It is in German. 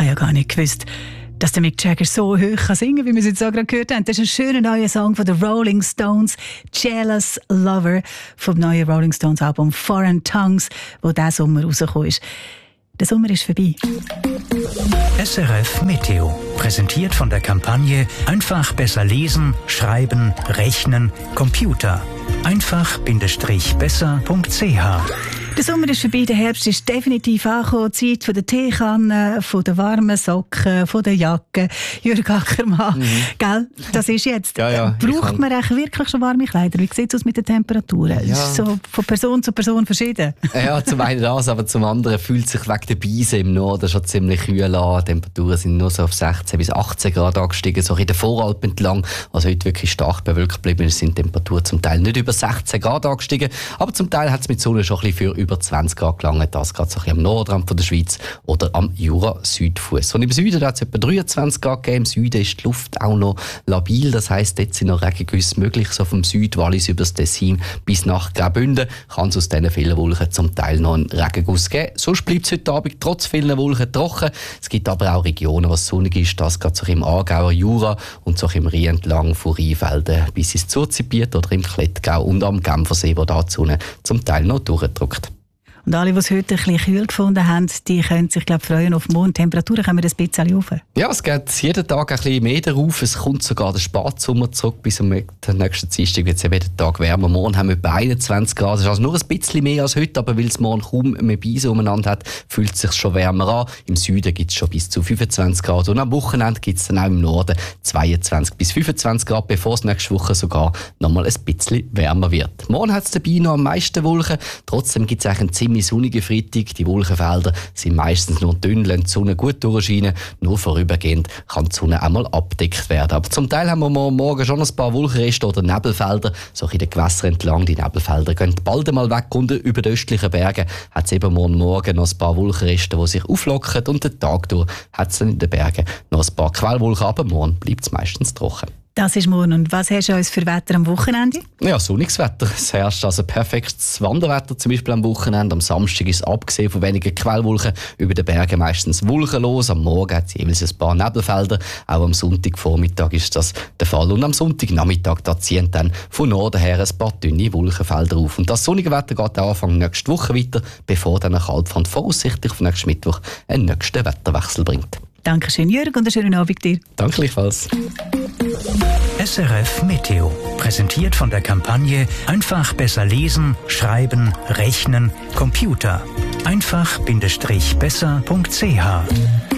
habe ja gar nicht gewusst, dass der Mick Jagger so hoch kann singen, wie wir es jetzt auch gerade gehört haben. Das ist ein schöner neuer Song von den Rolling Stones, «Jealous Lover», vom neuen Rolling Stones Album «Foreign Tongues», wo diesen Sommer rausgekommen ist. Der Sommer ist vorbei. SRF Meteo. Präsentiert von der Kampagne «Einfach besser lesen, schreiben, rechnen, Computer». einfach-besser.ch. Der Sommer ist vorbei, der Herbst ist definitiv angekommen. Zeit von der Teekanne, von den warmen Socken, von der Jacke. Jürg Ackermann, gell? Das ist jetzt. Ja, braucht man eigentlich wirklich schon warme Kleider? Wie sieht es aus mit den Temperaturen? Ja. Ist so von Person zu Person verschieden? Ja, zum einen das, aber zum anderen fühlt sich wegen der Beise im Norden schon ziemlich kühl an. Die Temperaturen sind nur so auf 16 bis 18 Grad angestiegen, so in der Voralpen entlang. Also heute wirklich stark bewölkt geblieben, sind die Temperaturen zum Teil nicht über 16 Grad angestiegen, aber zum Teil hat es mit Sonne schon ein bisschen für über 20 Grad gelangt, das gerade so ein bisschen am Nordrand von der Schweiz oder am Jura-Südfuss. Und im Süden hat es etwa 23 Grad gegeben. Im Süden ist die Luft auch noch labil, das heisst, dort sind noch Regengüsse möglich, so vom Südwallis über das Tessin bis nach Graubünden kann es aus diesen vielen Wolken zum Teil noch einen Regenguss geben. Sonst bleibt es heute Abend trotz vielen Wolken trocken. Es gibt aber auch Regionen, wo es sonnig ist, das gerade so im Aargauer Jura und so im Rhein entlang von Rheinfelden bis ins Zurzibiet oder im Klettgau und am Genfersee, wo da die Sonne zum Teil noch durchdrückt. Und alle, die es heute ein bisschen kühl gefunden haben, die können sich, glaube ich, freuen auf morgen. Die Temperaturen kommen ein bisschen rauf. Ja, es geht jeden Tag ein bisschen mehr darauf. Es kommt sogar der Spatsommer zurück. Bis am nächsten Dienstag wird es jeden Tag wärmer. Morgen haben wir etwa 21 Grad. Das ist also nur ein bisschen mehr als heute, aber weil es morgen kaum mehr Beise umeinander hat, fühlt es sich schon wärmer an. Im Süden gibt es schon bis zu 25 Grad. Und am Wochenende gibt es dann auch im Norden 22 bis 25 Grad, bevor es nächste Woche sogar noch mal ein bisschen wärmer wird. Morgen hat es dabei noch am meisten Wolken. Trotzdem gibt es eigentlich einen ziemlich sonnige Freitag. Die Wolkenfelder sind meistens nur dünn, lassen die Sonne gut durchscheinen. Nur vorübergehend kann die Sonne einmal abgedeckt werden. Aber zum Teil haben wir morgen schon ein paar Wolkenreste oder Nebelfelder, so in den Gewässern entlang. Die Nebelfelder gehen bald einmal weg und über den östlichen Bergen hat es eben morgen noch ein paar Wolkenreste, die sich auflockern und den Tag durch hat es dann in den Bergen noch ein paar Quellwolken, aber morgen bleibt es meistens trocken. Das ist morgen. Und was hast du uns für Wetter am Wochenende? Ja, sonniges Wetter. Es herrscht also perfektes Wanderwetter, zum Beispiel am Wochenende. Am Samstag ist es abgesehen von wenigen Quellwolken über den Bergen meistens wolkenlos. Am Morgen hat es jeweils ein paar Nebelfelder. Auch am Sonntagvormittag ist das der Fall. Und am Sonntagnachmittag da ziehen dann von Norden her ein paar dünne Wolkenfelder auf. Und das sonnige Wetter geht auch Anfang nächste Woche weiter, bevor dann eine Kaltfront voraussichtlich auf nächsten Mittwoch einen nächsten Wetterwechsel bringt. Dankeschön, Jürg, und einen schönen Abend dir. Danke gleichfalls. SRF Meteo. Präsentiert von der Kampagne «Einfach besser lesen, schreiben, rechnen, Computer». einfach-besser.ch